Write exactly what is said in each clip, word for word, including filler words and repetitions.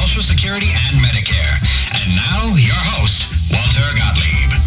Social Security and Medicare. And now, your host, Walter Gottlieb.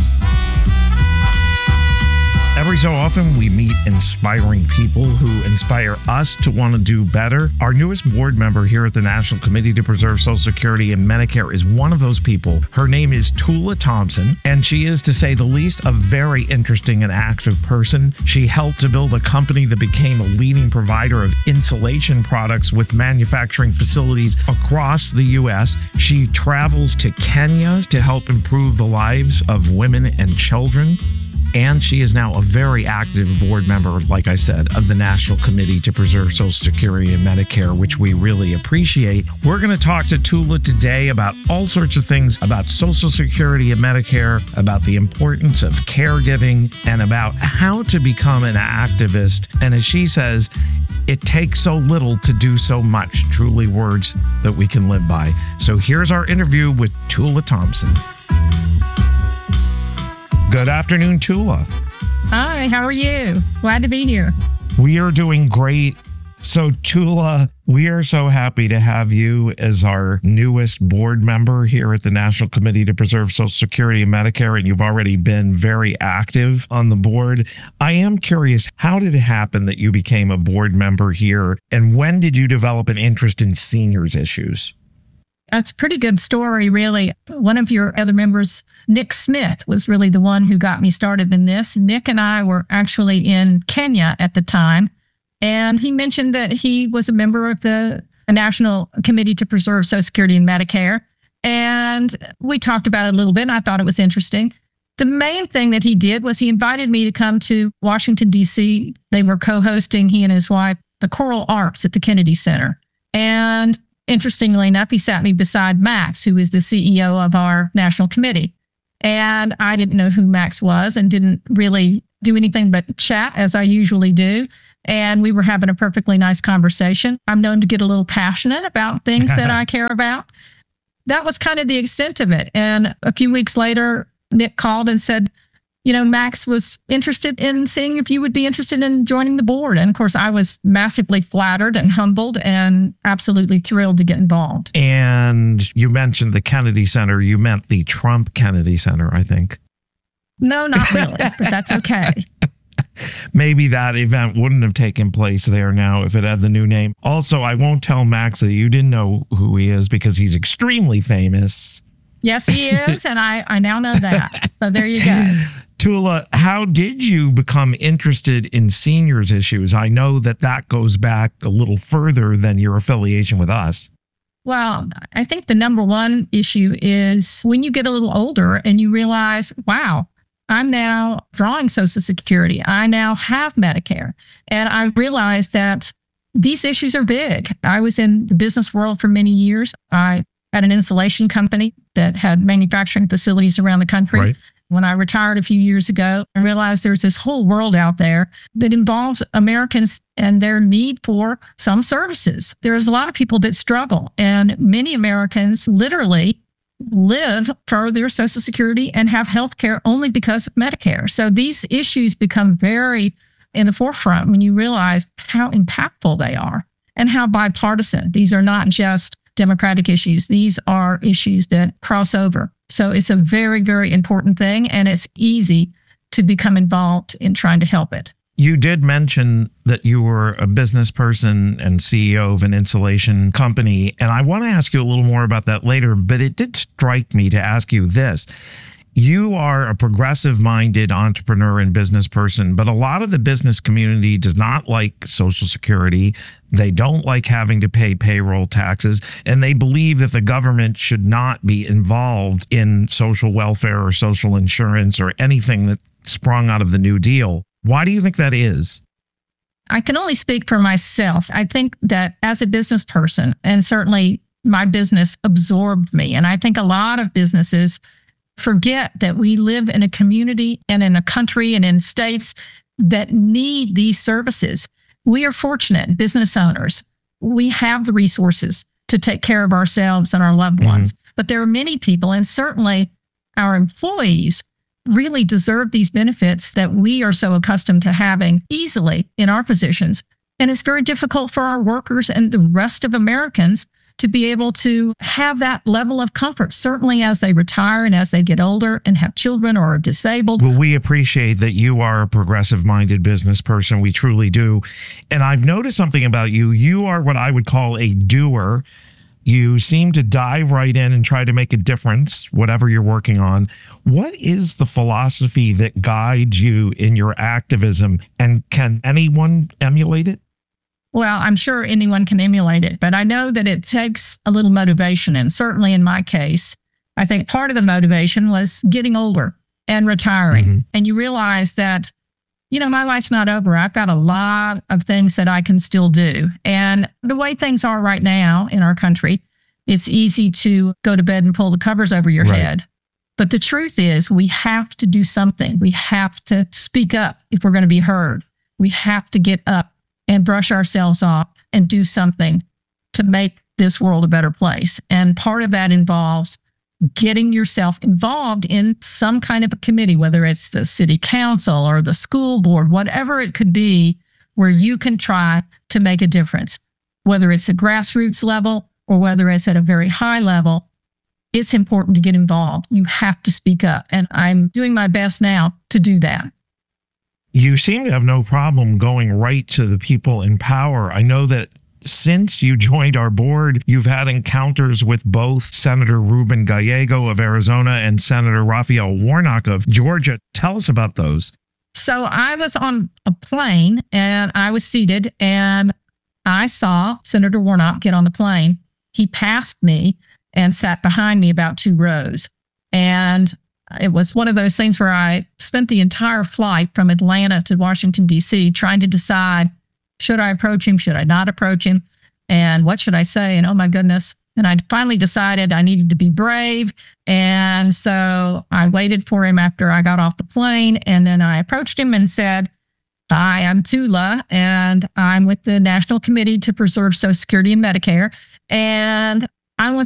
Every so often, we meet inspiring people who inspire us to want to do better. Our newest board member here at the National Committee to Preserve Social Security and Medicare is one of those people. Her name is Tula Thompson, and she is, to say the least, a very interesting and active person. She helped to build a company that became a leading provider of insulation products with manufacturing facilities across the U S. She travels to Kenya to help improve the lives of women and children. And she is now a very active board member, like I said, of the National Committee to Preserve Social Security and Medicare, which we really appreciate. We're going to talk to Tula today about all sorts of things about Social Security and Medicare, about the importance of caregiving, and about how to become an activist. And as she says, it takes so little to do so much, truly words that we can live by. So here's our interview with Tula Thompson. Good afternoon, Tula. Hi, how are you? Glad to be here. We are doing great. So, Tula, we are so happy to have you as our newest board member here at the National Committee to Preserve Social Security and Medicare, and you've already been very active on the board. I am curious, how did it happen that you became a board member here, and when did you develop an interest in seniors issues? That's a pretty good story, really. One of your other members, Nick Smith, was really the one who got me started in this. Nick and I were actually in Kenya at the time, and he mentioned that he was a member of the National Committee to Preserve Social Security and Medicare, and we talked about it a little bit, and I thought it was interesting. The main thing that he did was he invited me to come to Washington, D C. They were co-hosting, he and his wife, the Choral Arts at the Kennedy Center. And interestingly enough, he sat me beside Max, who is the C E O of our national committee. And I didn't know who Max was and didn't really do anything but chat, as I usually do. And we were having a perfectly nice conversation. I'm known to get a little passionate about things that I care about. That was kind of the extent of it. And a few weeks later, Nick called and said, you know, Max was interested in seeing if you would be interested in joining the board. And of course, I was massively flattered and humbled and absolutely thrilled to get involved. And you mentioned the Kennedy Center. You meant the Trump Kennedy Center, I think. No, not really, but that's okay. Maybe that event wouldn't have taken place there now if it had the new name. Also, I won't tell Max that you didn't know who he is because he's extremely famous. Yes, he is. And I, I now know that. So there you go. Tula, how did you become interested in seniors issues? I know that that goes back a little further than your affiliation with us. Well, I think the number one issue is when you get a little older and you realize, wow, I'm now drawing Social Security. I now have Medicare. And I realized that these issues are big. I was in the business world for many years. I had an insulation company that had manufacturing facilities around the country. Right. When I retired a few years ago, I realized there's this whole world out there that involves Americans and their need for some services. There's a lot of people that struggle, and many Americans literally live for their Social Security and have health care only because of Medicare. So these issues become very in the forefront when you realize how impactful they are and how bipartisan. These are not just Democratic issues. These are issues that cross over. So it's a very, very important thing, and it's easy to become involved in trying to help it. You did mention that you were a business person and C E O of an insulation company, and I want to ask you a little more about that later, but it did strike me to ask you this. You are a progressive-minded entrepreneur and business person, but a lot of the business community does not like Social Security. They don't like having to pay payroll taxes, and they believe that the government should not be involved in social welfare or social insurance or anything that sprung out of the New Deal. Why do you think that is? I can only speak for myself. I think that as a business person, and certainly my business absorbed me, and I think a lot of businesses forget that we live in a community and in a country and in states that need these services. We are fortunate business owners. We have the resources to take care of ourselves and our loved ones. Mm-hmm. But there are many people, and certainly our employees, really deserve these benefits that we are so accustomed to having easily in our positions. And it's very difficult for our workers and the rest of Americans to be able to have that level of comfort, certainly as they retire and as they get older and have children or are disabled. Well, we appreciate that you are a progressive-minded business person. We truly do. And I've noticed something about you. You are what I would call a doer. You seem to dive right in and try to make a difference, whatever you're working on. What is the philosophy that guides you in your activism, and can anyone emulate it? Well, I'm sure anyone can emulate it, but I know that it takes a little motivation. And certainly in my case, I think part of the motivation was getting older and retiring. Mm-hmm. And you realize that, you know, my life's not over. I've got a lot of things that I can still do. And the way things are right now in our country, it's easy to go to bed and pull the covers over your right. head. But the truth is, we have to do something. We have to speak up if we're going to be heard. We have to get up and brush ourselves off and do something to make this world a better place. And part of that involves getting yourself involved in some kind of a committee, whether it's the city council or the school board, whatever it could be, where you can try to make a difference, whether it's a grassroots level or whether it's at a very high level. It's important to get involved. You have to speak up. And I'm doing my best now to do that. You seem to have no problem going right to the people in power. I know that since you joined our board, you've had encounters with both Senator Ruben Gallego of Arizona and Senator Raphael Warnock of Georgia. Tell us about those. So I was on a plane and I was seated and I saw Senator Warnock get on the plane. He passed me and sat behind me about two rows. And it was one of those things where I spent the entire flight from Atlanta to Washington, D C trying to decide, should I approach him? Should I not approach him? And what should I say? And oh my goodness. And I finally decided I needed to be brave. And so I waited for him after I got off the plane. And then I approached him and said, hi, I'm Tula, and I'm with the National Committee to Preserve Social Security and Medicare. And I want